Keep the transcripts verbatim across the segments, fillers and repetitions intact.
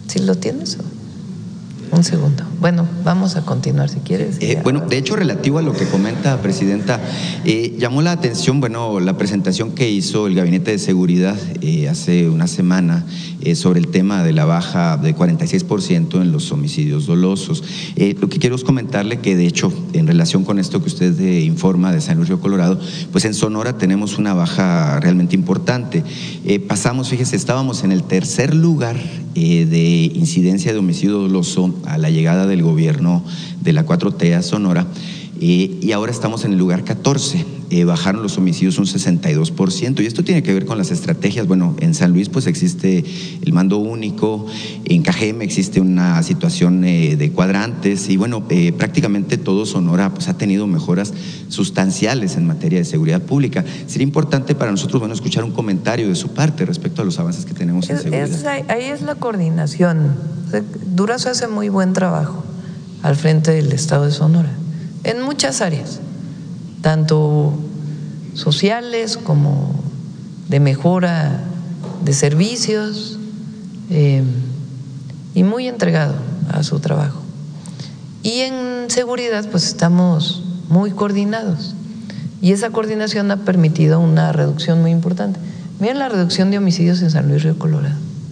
¿Sí lo tienes? Un segundo. Bueno, vamos a continuar si quieres. Eh, bueno, de hecho, relativo a lo que comenta, Presidenta, eh, llamó la atención, bueno, la presentación que hizo el Gabinete de Seguridad eh, hace una semana eh, sobre el tema de la baja de cuarenta y seis por ciento en los homicidios dolosos. Eh, lo que quiero es comentarle que, de hecho, en relación con esto que usted eh, informa de San Luis Río Colorado, pues en Sonora tenemos una baja realmente importante. Eh, pasamos, fíjese, estábamos en el tercer lugar eh, de incidencia de homicidio doloso a la llegada del gobierno de la cuatro T a Sonora, eh, y ahora estamos en el lugar catorce. Eh, bajaron los homicidios un sesenta y dos por ciento, y esto tiene que ver con las estrategias. Bueno, en San Luis pues existe el mando único, en Cajeme existe una situación eh, de cuadrantes, y bueno, eh, prácticamente todo Sonora pues ha tenido mejoras sustanciales en materia de seguridad pública. Sería importante para nosotros, bueno, escuchar un comentario de su parte respecto a los avances que tenemos en es, seguridad. Es, ahí es la coordinación. Durazo hace muy buen trabajo al frente del Estado de Sonora, en muchas áreas, tanto sociales como de mejora de servicios, eh, y muy entregado a su trabajo. Y en seguridad pues estamos muy coordinados, y esa coordinación ha permitido una reducción muy importante. Miren la reducción de homicidios en San Luis Río Colorado.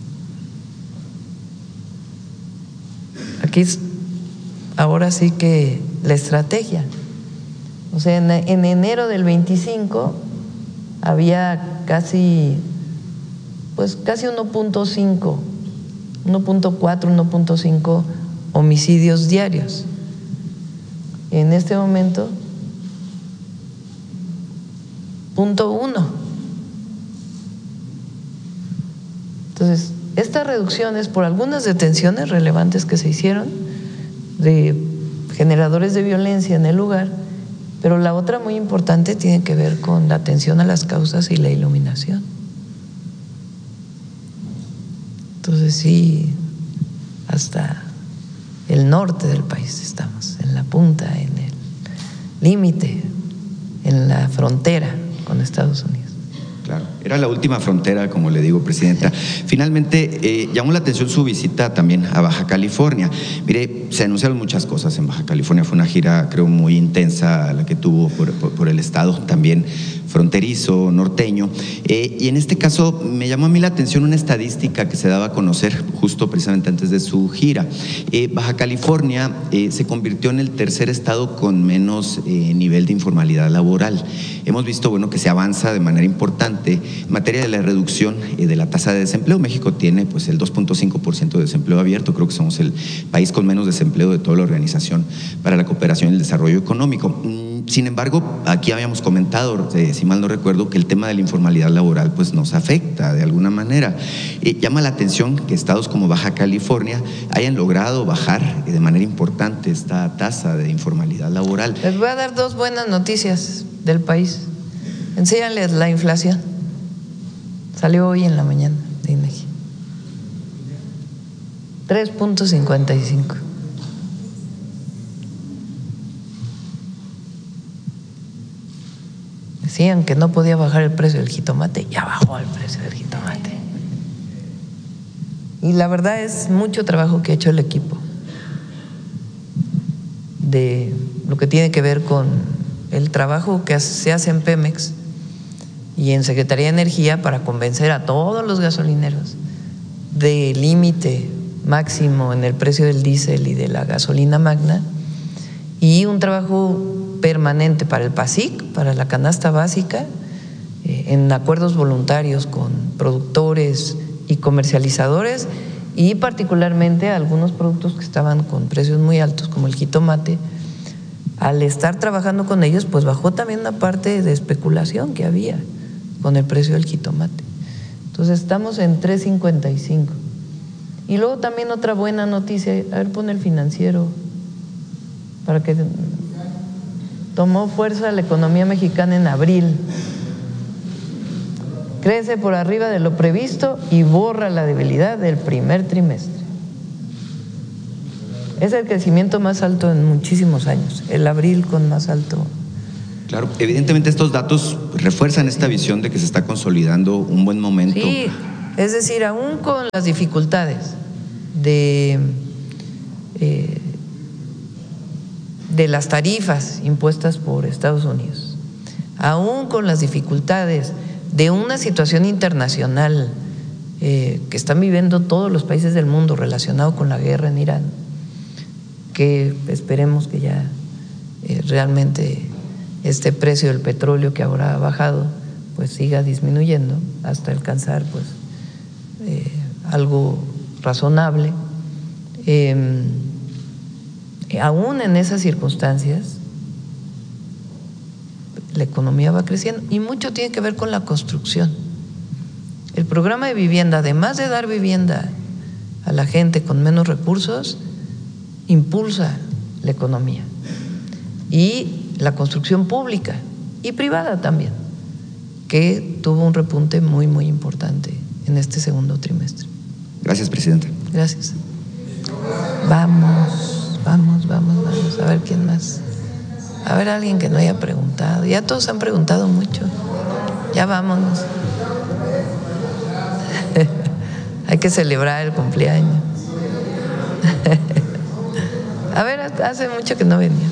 Aquí es ahora sí que la estrategia. O sea, en, en enero del veinticinco había casi, pues casi uno punto cinco, uno punto cuatro, uno punto cinco homicidios diarios. En este momento, punto uno. Entonces, esta reducción es por algunas detenciones relevantes que se hicieron de generadores de violencia en el lugar, pero la otra muy importante tiene que ver con la atención a las causas y la iluminación. Entonces sí, hasta el norte del país estamos, en la punta, en el límite, en la frontera con Estados Unidos. Claro, era la última frontera, como le digo, Presidenta. Finalmente, eh, llamó la atención su visita también a Baja California. Mire, se anunciaron muchas cosas en Baja California, fue una gira, creo, muy intensa la que tuvo por, por, por el estado también fronterizo, norteño, eh, y en este caso me llamó a mí la atención una estadística que se daba a conocer justo precisamente antes de su gira. Eh, Baja California eh, se convirtió en el tercer estado con menos eh, nivel de informalidad laboral. Hemos visto, bueno, que se avanza de manera importante en materia de la reducción eh, de la tasa de desempleo. México tiene pues el dos punto cinco por ciento de desempleo abierto, creo que somos el país con menos desempleo de toda la Organización para la Cooperación y el Desarrollo Económico. Sin embargo, aquí habíamos comentado, eh, si mal no recuerdo, que el tema de la informalidad laboral pues nos afecta de alguna manera. Eh, llama la atención que estados como Baja California hayan logrado bajar eh, de manera importante esta tasa de informalidad laboral. Les voy a dar dos buenas noticias del país. Enséñales la inflación. Salió hoy en la mañana de INEGI. tres punto cincuenta y cinco. Decían que no podía bajar el precio del jitomate, ya bajó el precio del jitomate. Y la verdad es mucho trabajo que ha hecho el equipo de lo que tiene que ver con el trabajo que se hace en Pemex y en Secretaría de Energía para convencer a todos los gasolineros de límite máximo en el precio del diésel y de la gasolina magna, y un trabajo permanente para el PASIC, para la canasta básica, eh, en acuerdos voluntarios con productores y comercializadores, y particularmente algunos productos que estaban con precios muy altos, como el jitomate. Al estar trabajando con ellos, pues bajó también una parte de especulación que había con el precio del jitomate. Entonces estamos en tres cincuenta y cinco. Y luego también otra buena noticia, a ver, pon el Financiero, para que tomó fuerza la economía mexicana en abril. Crece por arriba de lo previsto y borra la debilidad del primer trimestre. Es el crecimiento más alto en muchísimos años, el abril con más alto. Claro, evidentemente estos datos refuerzan esta visión de que se está consolidando un buen momento. Sí, es decir, aún con las dificultades de, eh, de las tarifas impuestas por Estados Unidos, aún con las dificultades de una situación internacional eh, que están viviendo todos los países del mundo relacionado con la guerra en Irán, que esperemos que ya eh, realmente este precio del petróleo que ahora ha bajado pues siga disminuyendo hasta alcanzar pues eh, algo razonable. Eh, aún en esas circunstancias la economía va creciendo y mucho tiene que ver con la construcción. El programa de vivienda, además de dar vivienda a la gente con menos recursos, impulsa la economía y la construcción pública y privada también, que tuvo un repunte muy, muy importante en este segundo trimestre. Gracias, presidenta. Gracias. Vamos, vamos, vamos, vamos. A ver quién más. A ver, alguien que no haya preguntado. Ya todos han preguntado mucho. Ya vámonos. Hay que celebrar el cumpleaños. A ver, hace mucho que no venía.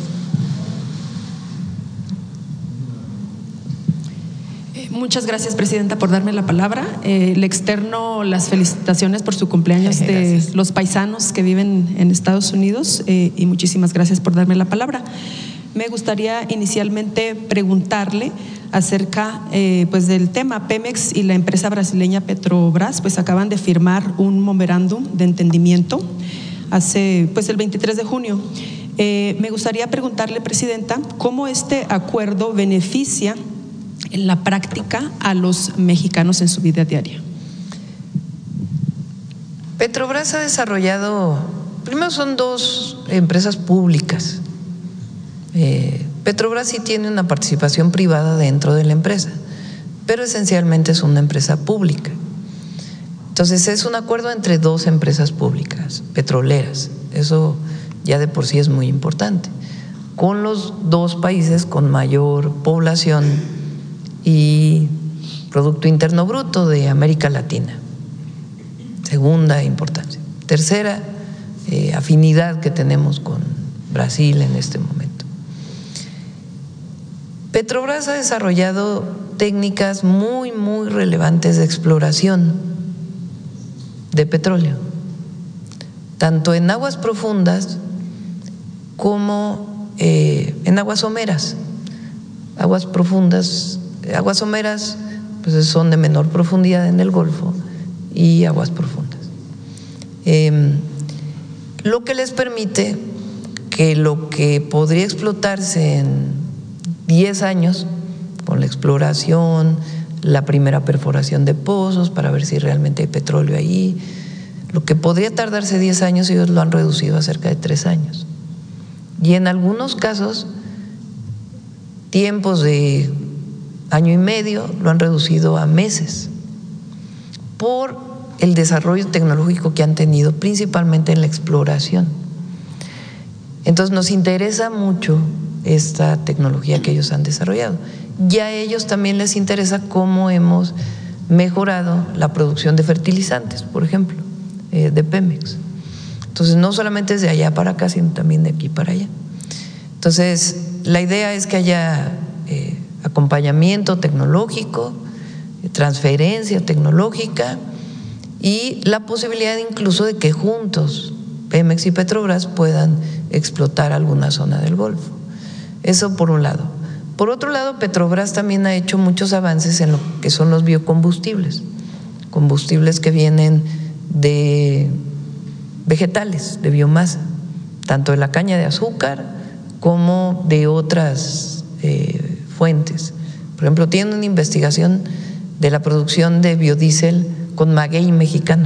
Muchas gracias, presidenta, por darme la palabra. Eh, le externo las felicitaciones por su cumpleaños de Gracias. los paisanos que viven en Estados Unidos eh, y muchísimas gracias por darme la palabra. Me gustaría inicialmente preguntarle acerca eh, pues del tema. Pemex y la empresa brasileña Petrobras pues acaban de firmar un memorándum de entendimiento hace pues el veintitrés de junio. Eh, me gustaría preguntarle, presidenta, cómo este acuerdo beneficia en la práctica a los mexicanos en su vida diaria. Petrobras ha desarrollado, primero son dos empresas públicas. Eh, Petrobras sí tiene una participación privada dentro de la empresa, pero esencialmente es una empresa pública. Entonces es un acuerdo entre dos empresas públicas, petroleras. Eso ya de por sí es muy importante, con los dos países con mayor población y Producto Interno Bruto de América Latina. Segunda importancia. Tercera, eh, afinidad que tenemos con Brasil en este momento. Petrobras ha desarrollado técnicas muy, muy relevantes de exploración de petróleo, tanto en aguas profundas como eh, en aguas someras. Aguas profundas, aguas someras pues son de menor profundidad en el Golfo y aguas profundas. Eh, lo que les permite que lo que podría explotarse en diez años, con la exploración, la primera perforación de pozos para ver si realmente hay petróleo ahí, lo que podría tardarse diez años, ellos lo han reducido a cerca de tres años. Y en algunos casos, tiempos de año y medio lo han reducido a meses por el desarrollo tecnológico que han tenido, principalmente en la exploración. Entonces nos interesa mucho esta tecnología que ellos han desarrollado. Y a ellos también les interesa cómo hemos mejorado la producción de fertilizantes, por ejemplo, eh, de Pemex. Entonces no solamente es de allá para acá, sino también de aquí para allá. Entonces la idea es que haya eh, acompañamiento tecnológico, transferencia tecnológica y la posibilidad incluso de que juntos Pemex y Petrobras puedan explotar alguna zona del Golfo. Eso por un lado. Por otro lado, Petrobras también ha hecho muchos avances en lo que son los biocombustibles, combustibles que vienen de vegetales, de biomasa, tanto de la caña de azúcar como de otras eh, fuentes. Por ejemplo, tiene una investigación de la producción de biodiesel con maguey mexicano.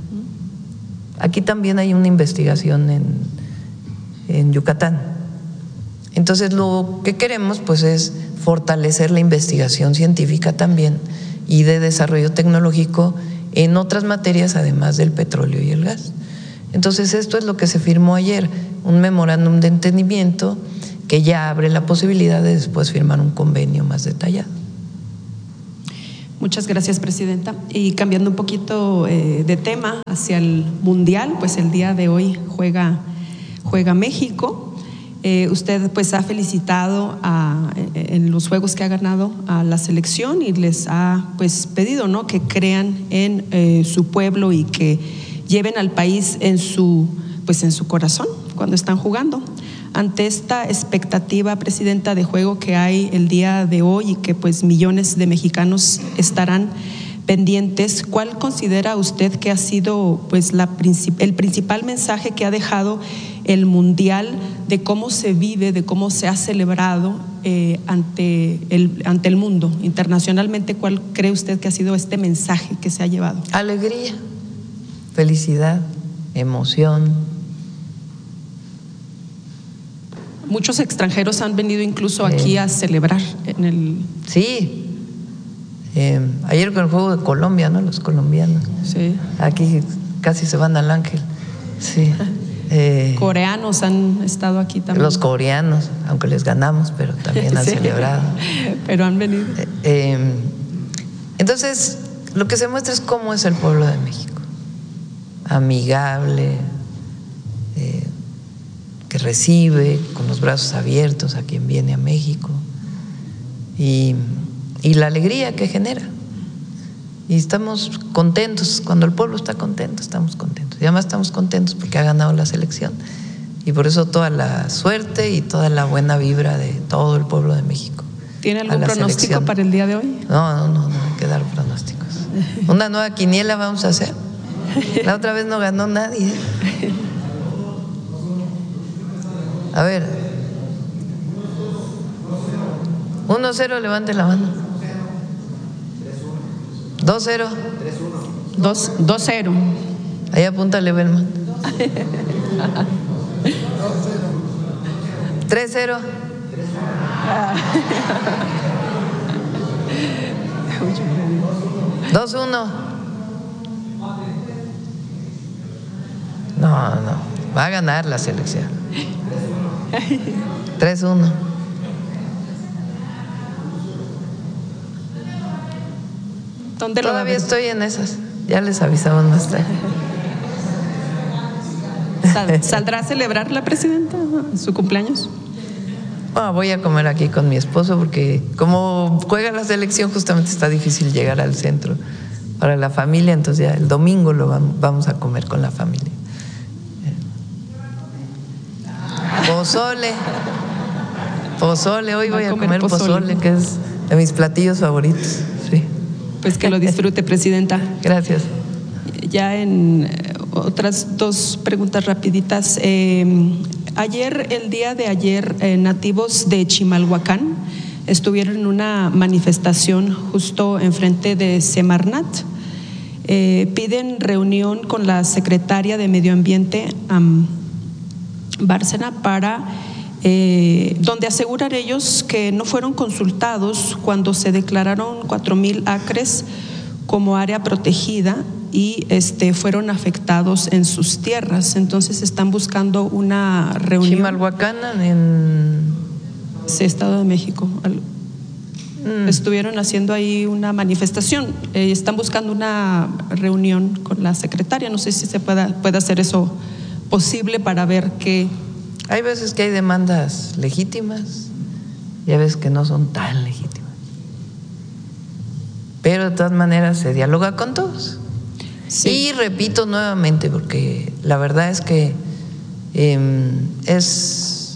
Aquí también hay una investigación en, en Yucatán. Entonces lo que queremos pues es fortalecer la investigación científica también y de desarrollo tecnológico en otras materias además del petróleo y el gas. Entonces esto es lo que se firmó ayer, un memorándum de entendimiento que ya abre la posibilidad de después firmar un convenio más detallado. Muchas gracias, presidenta. Y cambiando un poquito eh, de tema hacia el Mundial, pues el día de hoy juega, juega México. Eh, usted pues ha felicitado a, en los juegos que ha ganado a la selección y les ha pues pedido, ¿no?, que crean en eh, su pueblo y que lleven al país en su pues en su corazón cuando están jugando. Ante esta expectativa, presidenta, de juego que hay el día de hoy y que pues millones de mexicanos estarán pendientes, ¿cuál considera usted que ha sido pues la, el principal mensaje que ha dejado el Mundial de cómo se vive, de cómo se ha celebrado eh, ante, el, ante el mundo internacionalmente? ¿Cuál cree usted que ha sido este mensaje que se ha llevado? Alegría, felicidad, emoción. Muchos extranjeros han venido incluso aquí eh, a celebrar en el… Sí. Eh, ayer con el juego de Colombia, ¿no? Los colombianos. Sí. Aquí casi se van al ángel. Sí. Eh, coreanos han estado aquí también. Los coreanos, aunque les ganamos, pero también han sí. celebrado. Pero han venido. Eh, eh, entonces, lo que se muestra es cómo es el pueblo de México. Amigable, eh, que recibe con los brazos abiertos a quien viene a México. Y y la alegría que genera. Y estamos contentos, cuando el pueblo está contento, estamos contentos. Y además estamos contentos porque ha ganado la selección. Y por eso toda la suerte y toda la buena vibra de todo el pueblo de México. ¿Tiene algún pronóstico selección. para el día de hoy? No, no, no, no hay que dar pronósticos. Una nueva quiniela vamos a hacer. La otra vez no ganó nadie. A ver. uno cero, levante la mano. dos cero. dos cero. Ahí apúntale, Belman. tres cero. dos uno. No, no. Va a ganar la selección. tres uno. ¿Dónde lo Todavía estoy en esas. Ya les avisamos más tarde. ¿Sal, ¿Saldrá a celebrar la presidenta su cumpleaños? Oh, voy a comer aquí con mi esposo porque como juega la selección justamente está difícil llegar al centro para la familia, entonces ya el domingo lo vamos, vamos a comer con la familia. Pozole. Pozole, hoy voy a comer pozole, que es de mis platillos favoritos. Sí. Pues que lo disfrute, presidenta. Gracias. Ya en otras dos preguntas rapiditas. Eh, ayer, el día de ayer, eh, nativos de Chimalhuacán estuvieron en una manifestación justo enfrente de Semarnat. Eh, piden reunión con la secretaria de Medio Ambiente, um, Bárcena, para… Eh, donde aseguran ellos que no fueron consultados cuando se declararon cuatro mil acres como área protegida y este, fueron afectados en sus tierras. Entonces están buscando una reunión. Chimalhuacán en… Sí, Estado de México. Mm. Estuvieron haciendo ahí una manifestación. Eh, están buscando una reunión con la secretaria. No sé si se pueda, puede hacer eso posible para ver qué… Hay veces que hay demandas legítimas y hay veces que no son tan legítimas. Pero de todas maneras se dialoga con todos. Sí. Y repito nuevamente, porque la verdad es que eh, es…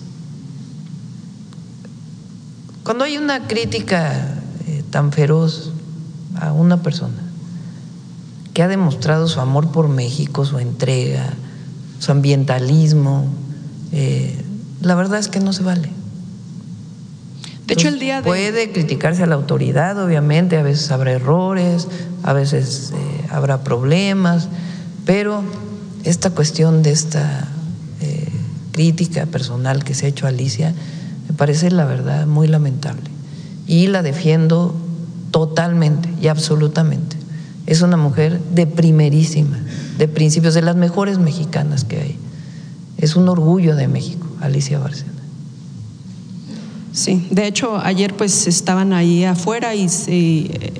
Cuando hay una crítica eh, tan feroz a una persona que ha demostrado su amor por México, su entrega, su ambientalismo… Eh, la verdad es que no se vale. De hecho, el día de… Puede criticarse a la autoridad, obviamente, a veces habrá errores, a veces eh, habrá problemas, pero esta cuestión de esta eh, crítica personal que se ha hecho a Alicia me parece, la verdad, muy lamentable. Y la defiendo totalmente y absolutamente. Es una mujer de primerísima, de principios, de las mejores mexicanas que hay. Es un orgullo de México, Alicia Bárcena. Sí, de hecho ayer pues estaban ahí afuera y se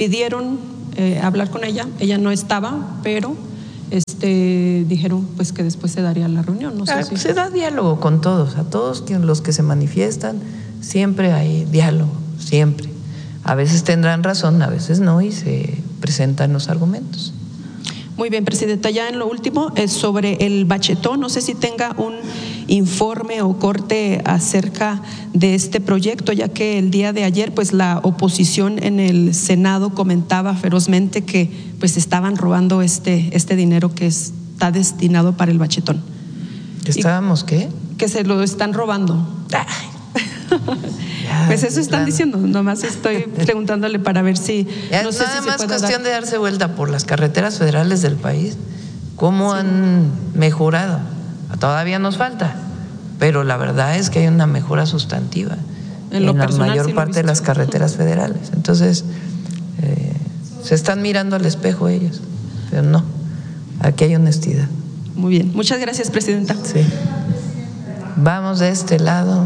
pidieron eh, hablar con ella, ella no estaba, pero este, dijeron pues que después se daría la reunión. No sé ah, si... Se da diálogo con todos, a todos los que se manifiestan, siempre hay diálogo, siempre. A veces tendrán razón, a veces no, y se presentan los argumentos. Muy bien, Presidenta. Ya en lo último es sobre el bachetón. No sé si tenga un informe o corte acerca de este proyecto, ya que el día de ayer pues la oposición en el Senado comentaba ferozmente que pues estaban robando este, este dinero que está destinado para el bachetón. ¿Estábamos qué? Que se lo están robando. Ay. Ya, pues eso están diciendo, nomás estoy preguntándole para ver si ya, no sé nada si más se puede cuestión dar. de darse vuelta por las carreteras federales del país, cómo sí han mejorado. Todavía nos falta, pero la verdad es que hay una mejora sustantiva en, en la mayor sí parte de las carreteras federales. Entonces eh, se están mirando al espejo ellos, pero no, aquí hay honestidad. Muy bien, muchas gracias, Presidenta. Sí. Vamos de este lado.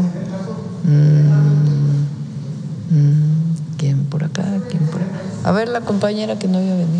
¿Quién por acá? ¿Quién por acá? A ver, la compañera que no había venido.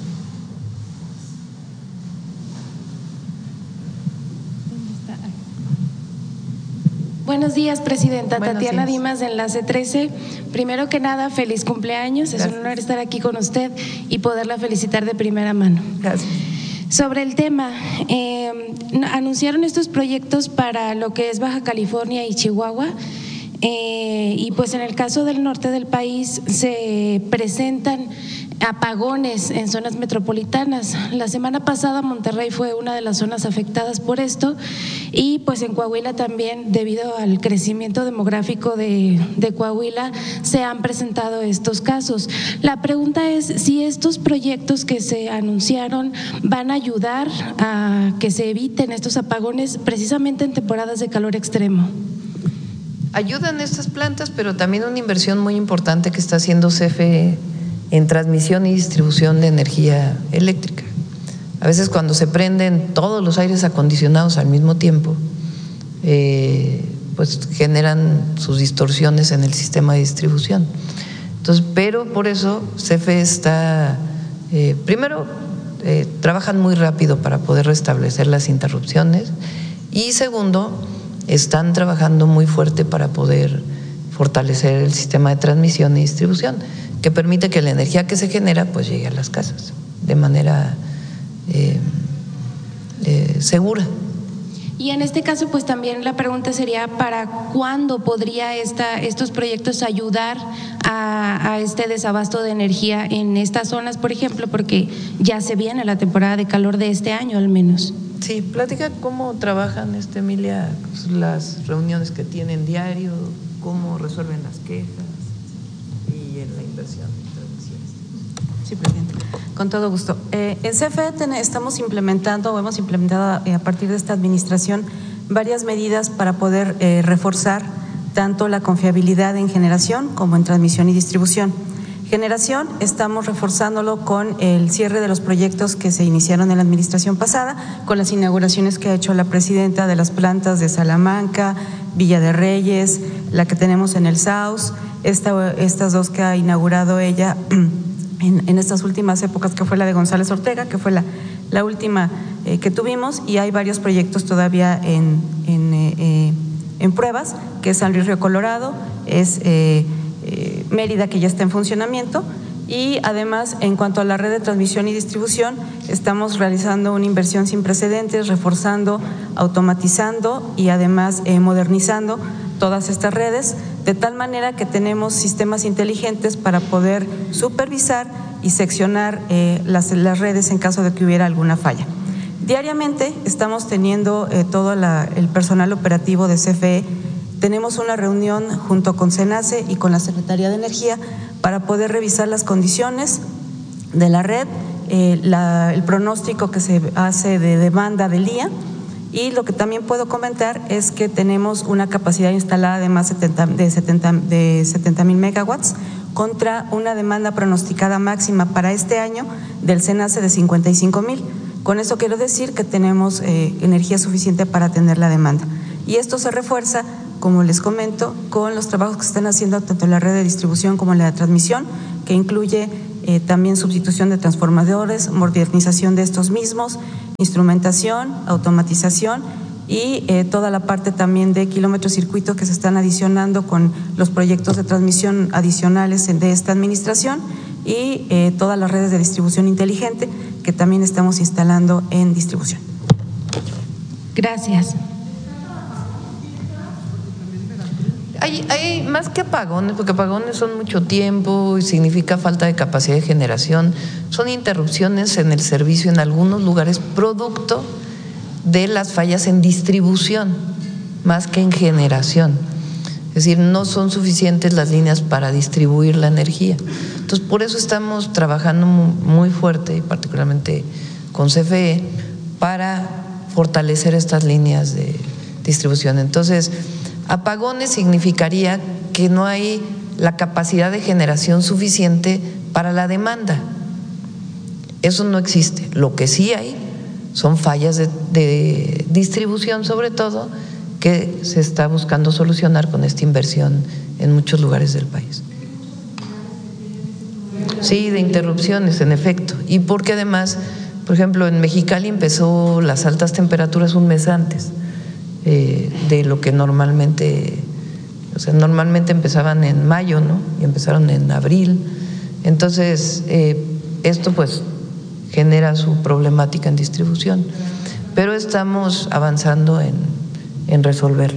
Buenos días, Presidenta. Buenos Tatiana días. Dimas, de Enlace trece. Primero que nada, feliz cumpleaños. Gracias. Es un honor estar aquí con usted y poderla felicitar de primera mano. Gracias. Sobre el tema, eh, anunciaron estos proyectos para lo que es Baja California y Chihuahua. Eh, y pues en el caso del norte del país se presentan apagones en zonas metropolitanas. La semana pasada Monterrey fue una de las zonas afectadas por esto y pues en Coahuila también, debido al crecimiento demográfico de, de Coahuila, se han presentado estos casos. La pregunta es si estos proyectos que se anunciaron van a ayudar a que se eviten estos apagones precisamente en temporadas de calor extremo. Ayudan estas plantas, pero también una inversión muy importante que está haciendo C F E en transmisión y distribución de energía eléctrica. A veces cuando se prenden todos los aires acondicionados al mismo tiempo, eh, pues generan sus distorsiones en el sistema de distribución. Entonces, pero por eso C F E está, eh, primero, eh, trabajan muy rápido para poder restablecer las interrupciones y segundo, están trabajando muy fuerte para poder fortalecer el sistema de transmisión y distribución, que permite que la energía que se genera pues llegue a las casas de manera eh, eh, segura. Y en este caso, pues también la pregunta sería ¿para cuándo podría esta, estos proyectos ayudar a, a este desabasto de energía en estas zonas, por ejemplo, porque ya se viene la temporada de calor de este año al menos? Sí, platica cómo trabajan, este, Emilia, las reuniones que tienen diario, cómo resuelven las quejas y en la inversión. Sí, Presidente, con todo gusto. Eh, en C F E ten, estamos implementando o hemos implementado eh, a partir de esta administración varias medidas para poder eh, reforzar tanto la confiabilidad en generación como en transmisión y distribución. Generación, estamos reforzándolo con el cierre de los proyectos que se iniciaron en la administración pasada, con las inauguraciones que ha hecho la presidenta de las plantas de Salamanca, Villa de Reyes, la que tenemos en el Saus, esta, estas dos que ha inaugurado ella en, en estas últimas épocas, que fue la de González Ortega, que fue la, la última eh, que tuvimos, y hay varios proyectos todavía en, en, eh, en pruebas, que es San Luis Río Colorado, es eh, eh, Mérida, que ya está en funcionamiento, y además en cuanto a la red de transmisión y distribución estamos realizando una inversión sin precedentes, reforzando, automatizando y además eh, modernizando todas estas redes, de tal manera que tenemos sistemas inteligentes para poder supervisar y seccionar eh, las, las redes en caso de que hubiera alguna falla. Diariamente estamos teniendo eh, todo la, el personal operativo de C F E. Tenemos una reunión junto con CENACE y con la Secretaría de Energía para poder revisar las condiciones de la red, eh, la, el pronóstico que se hace de demanda del día, y lo que también puedo comentar es que tenemos una capacidad instalada de más de setenta mil megawatts contra una demanda pronosticada máxima para este año del CENACE de cincuenta y cinco mil. Con eso quiero decir que tenemos eh, energía suficiente para atender la demanda. Y esto se refuerza, como les comento, con los trabajos que se están haciendo tanto en la red de distribución como en la de transmisión, que incluye eh, también sustitución de transformadores, modernización de estos mismos, instrumentación, automatización y eh, toda la parte también de kilómetros circuito que se están adicionando con los proyectos de transmisión adicionales de esta administración y eh, todas las redes de distribución inteligente que también estamos instalando en distribución. Gracias. Hay, hay más que apagones, porque apagones son mucho tiempo y significa falta de capacidad de generación, son interrupciones en el servicio en algunos lugares producto de las fallas en distribución, más que en generación. Es decir, no son suficientes las líneas para distribuir la energía. Entonces, por eso estamos trabajando muy fuerte, y particularmente con C F E, para fortalecer estas líneas de distribución. Entonces, apagones significaría que no hay la capacidad de generación suficiente para la demanda. Eso no existe. Lo que sí hay son fallas de, de distribución, sobre todo, que se está buscando solucionar con esta inversión en muchos lugares del país. Sí, de interrupciones, en efecto. Y porque además, por ejemplo, en Mexicali empezó las altas temperaturas un mes antes eh, de lo que normalmente, o sea, normalmente empezaban en mayo, ¿no? Y empezaron en abril. Entonces, eh, esto pues genera su problemática en distribución. Pero estamos avanzando en, en resolverlo.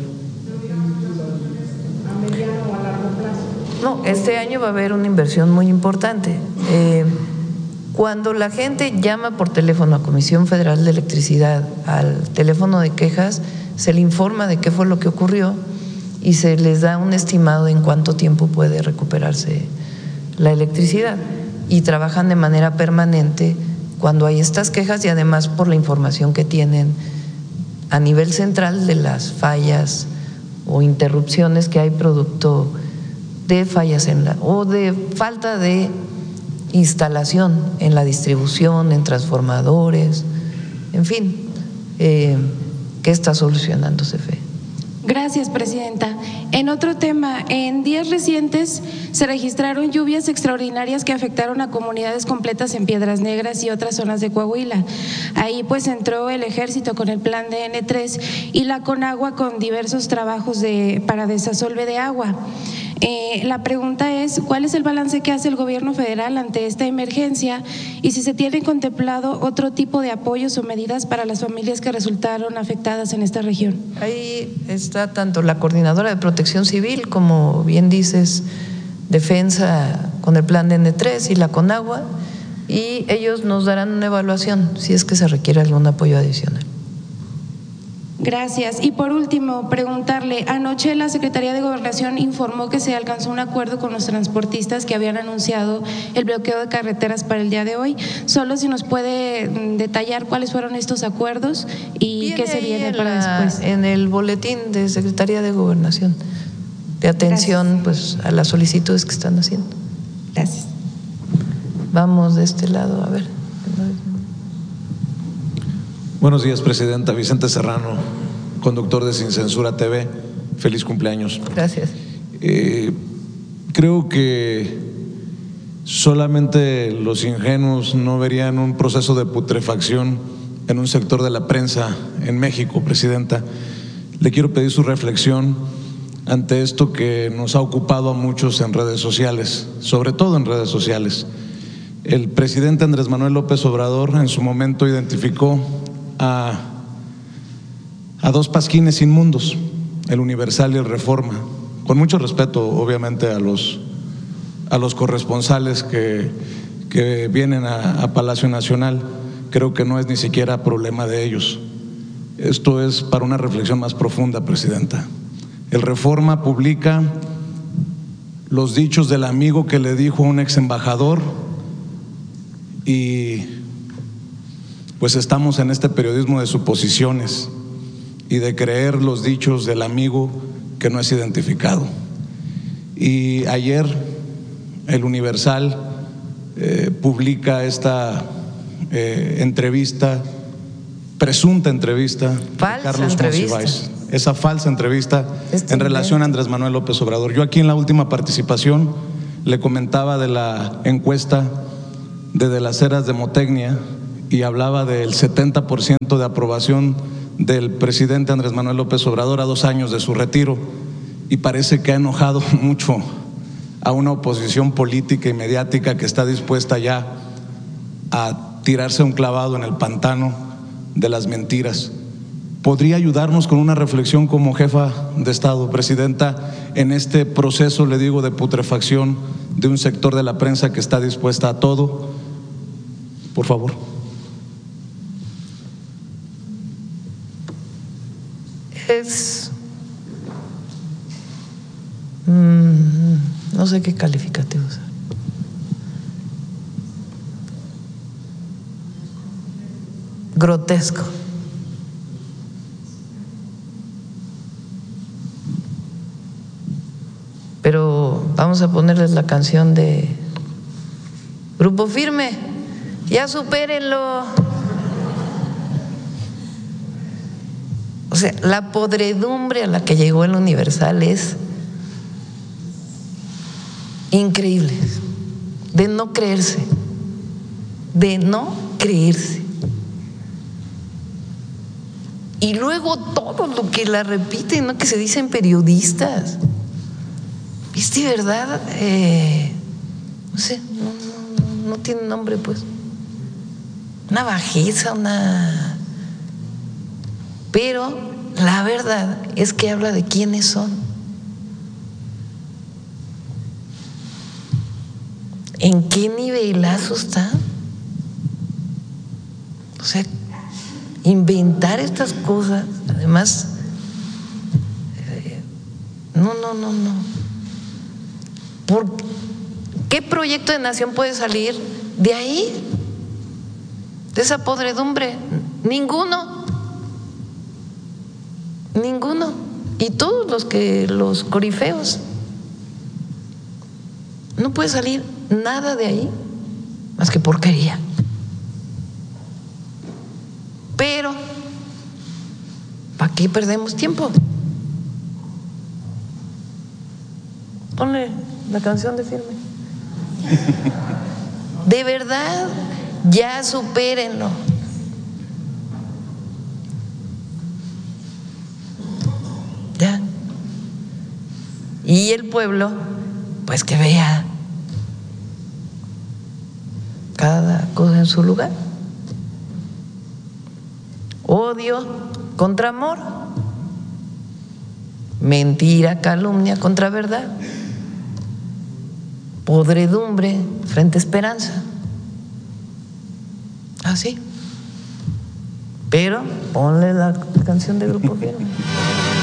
No, este año va a haber una inversión muy importante. Eh, cuando la gente llama por teléfono a Comisión Federal de Electricidad, al teléfono de quejas, se le informa de qué fue lo que ocurrió y se les da un estimado de en cuánto tiempo puede recuperarse la electricidad. Y trabajan de manera permanente cuando hay estas quejas y además por la información que tienen a nivel central de las fallas o interrupciones que hay producto de fallas en la o de falta de instalación en la distribución, en transformadores, en fin, eh, ¿qué está solucionando C F E? Gracias, presidenta. En otro tema, en días recientes se registraron lluvias extraordinarias que afectaron a comunidades completas en Piedras Negras y otras zonas de Coahuila. Ahí pues entró el ejército con el plan de N tres y la Conagua con diversos trabajos de, para desasolve de agua. Eh, la pregunta es, ¿cuál es el balance que hace el gobierno federal ante esta emergencia y si se tienen contemplado otro tipo de apoyos o medidas para las familias que resultaron afectadas en esta región? Ahí está tanto la Coordinadora de Protección Civil, como bien dices, Defensa con el plan de N tres y la Conagua, y ellos nos darán una evaluación si es que se requiere algún apoyo adicional. Gracias. Y por último, preguntarle, anoche la Secretaría de Gobernación informó que se alcanzó un acuerdo con los transportistas que habían anunciado el bloqueo de carreteras para el día de hoy. Solo si nos puede detallar cuáles fueron estos acuerdos y viene qué se viene para la, después. En el boletín de Secretaría de Gobernación, de atención pues a las solicitudes que están haciendo. Gracias. Vamos de este lado, a ver. Buenos días, presidenta. Vicente Serrano, conductor de Sin Censura T V. Feliz cumpleaños. Gracias. Eh, creo que solamente los ingenuos no verían un proceso de putrefacción en un sector de la prensa en México, presidenta. Le quiero pedir su reflexión ante esto que nos ha ocupado a muchos en redes sociales, sobre todo en redes sociales. El presidente Andrés Manuel López Obrador en su momento identificó A, a dos pasquines inmundos, el Universal y el Reforma, con mucho respeto obviamente a los, a los corresponsales que, que vienen a, a Palacio Nacional. Creo que no es ni siquiera problema de ellos. Esto es para una reflexión más profunda, presidenta. El Reforma publica los dichos del amigo que le dijo a un ex embajador y pues estamos en este periodismo de suposiciones y de creer los dichos del amigo que no es identificado. Y ayer el Universal eh, publica esta eh, entrevista, presunta entrevista falsa de Carlos entrevista. Monsiváis, esa falsa entrevista este en relación a Andrés Manuel López Obrador. Yo aquí en la última participación le comentaba de la encuesta de, de las eras de Motecnia y hablaba del setenta por ciento de aprobación del presidente Andrés Manuel López Obrador a dos años de su retiro, y parece que ha enojado mucho a una oposición política y mediática que está dispuesta ya a tirarse un clavado en el pantano de las mentiras. ¿Podría ayudarnos con una reflexión como jefa de Estado, presidenta, en este proceso, le digo, de putrefacción de un sector de la prensa que está dispuesta a todo? Por favor. Es… Mmm, no sé qué calificativo usar. Grotesco. Pero vamos a ponerles la canción de Grupo Firme. Ya supérenlo. O sea, la podredumbre a la que llegó el Universal es increíble, de no creerse, de no creerse. Y luego todo lo que la repiten, ¿no? Que se dicen periodistas. Es de verdad, eh, no sé, no, no, no tiene nombre, pues. Una bajeza, una… Pero la verdad es que habla de quiénes son. ¿En qué nivelazo están? O sea, inventar estas cosas, además, eh, no, no, no, no. ¿Por qué proyecto de nación puede salir de ahí? De esa podredumbre. Ninguno. Ninguno. Y todos los que los corifeos. No puede salir nada de ahí más que porquería. Pero ¿para qué perdemos tiempo? Ponle la canción de Firme. De verdad, ya supérenlo. Ya. Y el pueblo, pues que vea cada cosa en su lugar. Odio contra amor, mentira, calumnia contra verdad, podredumbre frente a esperanza. Así. Pero ponle la canción de Grupo Firme.